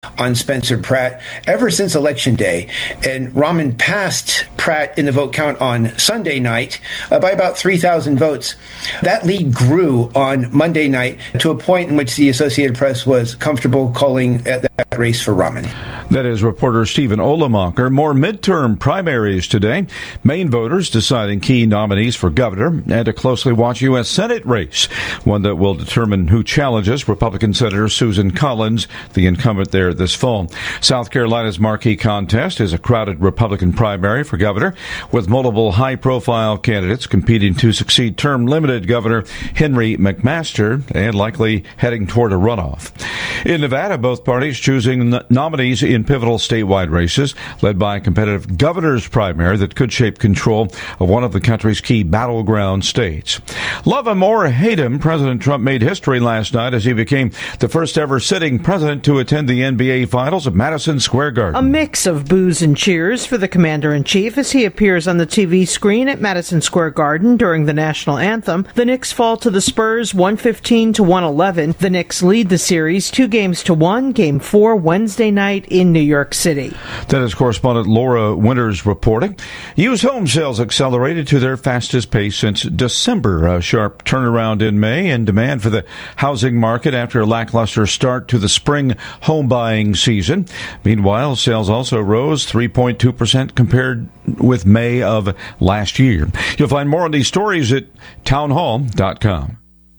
on Spencer Pratt ever since Election Day. And Rahman passed Pratt in the vote count on Sunday night by about 3,000 votes. That lead grew on Monday night to a point in which the Associated Press was comfortable calling that race for Rahman. That is reporter Stephen Olemacher. More midterm primaries today. Maine voters deciding key nominees for governor and a closely watched U.S. Senate race, one that will determine who challenges Republican Senator Susan Collins, the incumbent there this fall. South Carolina's marquee contest is a crowded Republican primary for governor, with multiple high-profile candidates competing to succeed term-limited Governor Henry McMaster and likely heading toward a runoff. In Nevada, both parties choosing nominees in pivotal statewide races, led by a competitive governor's primary that could shape control of one of the country's key battleground states. Love him or hate him, President Trump made history last night as he became the first ever sitting president to attend the NBA Finals at Madison Square Garden. A mix of boos and cheers for the commander-in-chief as he appears on the TV screen at Madison Square Garden during the national anthem. The Knicks fall to the Spurs 115-111. The Knicks lead the series 2-1, Game 4 Wednesday night in New York City. That is correspondent Laura Winters reporting. Used home sales accelerated to their fastest pace since December. A sharp turnaround in May and demand for the housing market after a lackluster start to the spring home buying season. Meanwhile, sales also rose 3.2% compared with May of last year. You'll find more on these stories at townhall.com.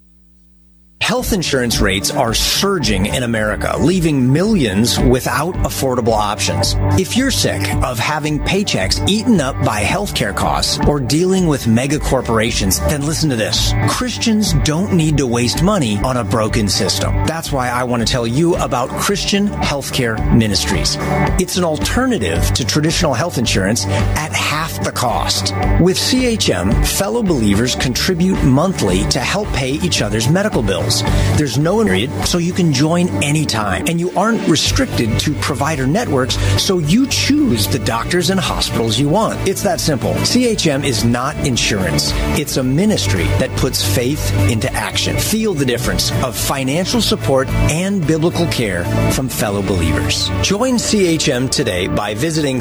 Health insurance rates are surging in America, leaving millions without affordable options. If you're sick of having paychecks eaten up by healthcare costs or dealing with mega corporations, then listen to this. Christians don't need to waste money on a broken system. That's why I want to tell you about Christian Healthcare Ministries. It's an alternative to traditional health insurance at half the cost. With CHM, fellow believers contribute monthly to help pay each other's medical bills. There's no period, so you can join anytime. And you aren't restricted to provider networks, so you choose the doctors and hospitals you want. It's that simple. CHM is not insurance. It's a ministry that puts faith into action. Feel the difference of financial support and biblical care from fellow believers. Join CHM today by visiting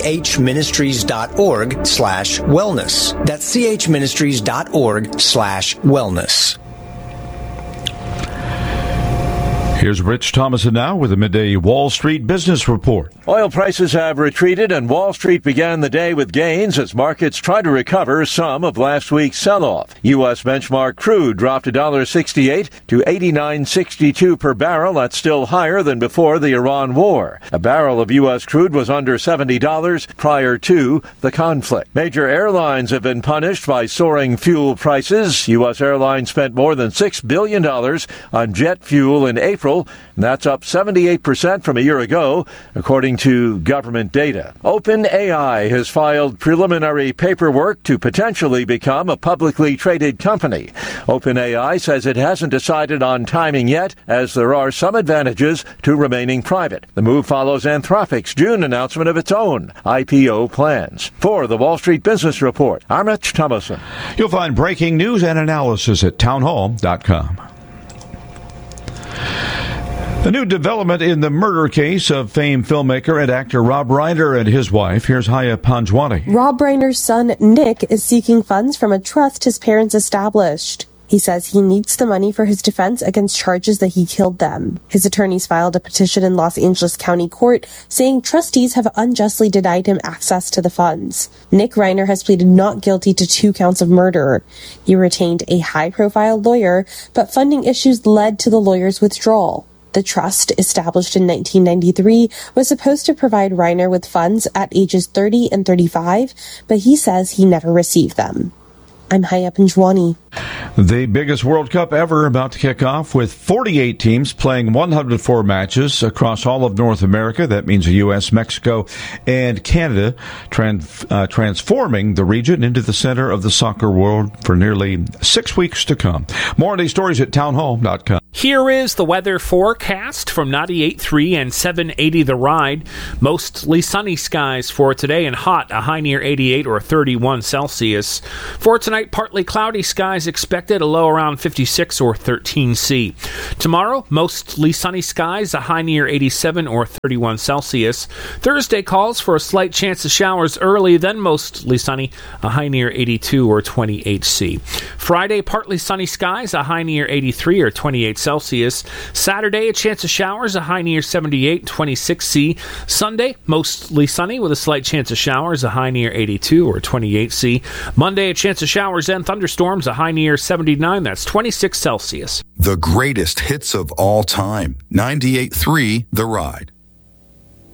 chministries.org/wellness. That's chministries.org/wellness. Here's Rich Thomason now with a midday Wall Street business report. Oil prices have retreated and Wall Street began the day with gains as markets try to recover some of last week's sell-off. U.S. benchmark crude dropped $1.68 to $89.62 per barrel. That's still higher than before the Iran war. A barrel of U.S. crude was under $70 prior to the conflict. Major airlines have been punished by soaring fuel prices. U.S. Airlines spent more than $6 billion on jet fuel in April. That's up 78% from a year ago, according to government data. OpenAI has filed preliminary paperwork to potentially become a publicly traded company. OpenAI says it hasn't decided on timing yet, as there are some advantages to remaining private. The move follows Anthropic's June announcement of its own IPO plans. For the Wall Street Business Report, I'm Rich Thomason. You'll find breaking news and analysis at townhall.com. A new development in the murder case of famed filmmaker and actor Rob Reiner and his wife. Here's Haya Panjwani. Rob Reiner's son, Nick, is seeking funds from a trust his parents established. He says he needs the money for his defense against charges that he killed them. His attorneys filed a petition in Los Angeles County Court saying trustees have unjustly denied him access to the funds. Nick Reiner has pleaded not guilty to 2 counts of murder. He retained a high-profile lawyer, but funding issues led to the lawyer's withdrawal. The trust, established in 1993, was supposed to provide Reiner with funds at ages 30 and 35, but he says he never received them. I'm Haya Panjwani. The biggest World Cup ever about to kick off with 48 teams playing 104 matches across all of North America. That means the U.S., Mexico, and Canada, transforming the region into the center of the soccer world for nearly 6 weeks to come. More on these stories at townhall.com. Here is the weather forecast from 98.3 and 780 The Ride. Mostly sunny skies for today and hot, a high near 88 or 31 Celsius. For tonight, partly cloudy skies skies expected, a low around 56 or 13 C. Tomorrow, mostly sunny skies, a high near 87 or 31 Celsius. Thursday calls for a slight chance of showers early, then mostly sunny, a high near 82 or 28 C. Friday, partly sunny skies, a high near 83 or 28 Celsius. Saturday, a chance of showers, a high near 78, 26 C. Sunday, mostly sunny with a slight chance of showers, a high near 82 or 28 C. Monday, a chance of showers and thunderstorms, a high near 79, that's 26 Celsius. The greatest hits of all time. 98.3 The Ride.